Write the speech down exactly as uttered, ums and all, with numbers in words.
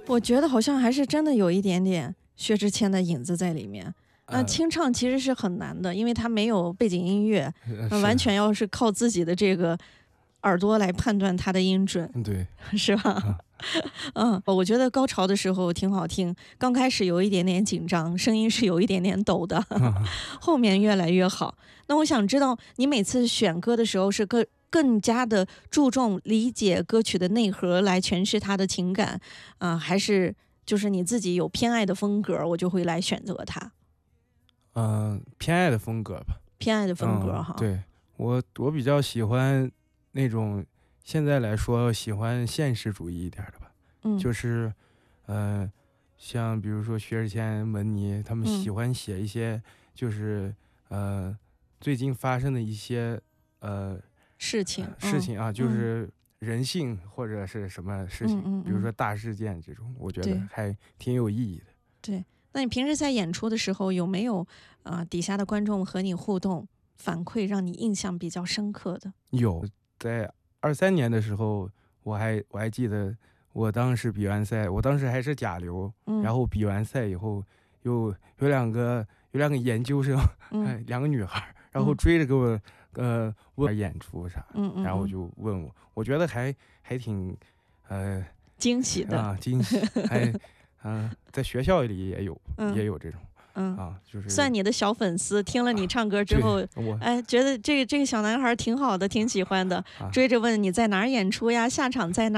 我觉得好像还是真的有一点点薛之谦的影子在里面。那、呃、清唱其实是很难的，因为他没有背景音乐，呃、完全要是靠自己的这个耳朵来判断他的音准， 对， 是吧？嗯, 嗯，我觉得高潮的时候挺好听，刚开始有一点点紧张，声音是有一点点抖的，后面越来越好。那我想知道，你每次选歌的时候是更更加的注重理解歌曲的内核来诠释它的情感啊、呃，还是就是你自己有偏爱的风格，我就会来选择它？ 嗯、呃，偏爱的风格吧， 偏爱的风格哈、 嗯。对，我我比较喜欢那种，现在来说喜欢现实主义一点的吧， 嗯， 就是，呃，像比如说薛之谦、门尼，他们喜欢写一些就是、嗯、呃最近发生的一些呃事情、 呃、事情啊、 嗯， 就是人性或者是什么事情， 嗯嗯嗯、 比如说大事件这种，我觉得还挺有意义的。 对，那你平时在演出的时候有没有啊、呃、底下的观众和你互动反馈让你印象比较深刻的？ 有，在二三年的时候，我还我还记得，我当时比完赛，我当时还是甲流， 嗯、 然后比完赛以后，有有两个有两个研究生， 嗯哎，两个女孩，然后追着给我、嗯、呃问演出啥， 嗯嗯， 然后就问我，我觉得还还挺呃惊喜的啊，惊喜，还嗯、呃，在学校里也有、 嗯、 也有这种。 嗯啊，就是算你的小粉丝，听了你唱歌之后， 我哎，觉得这个这个小男孩挺好的，挺喜欢的，追着问你在哪儿演出呀，下场在哪儿。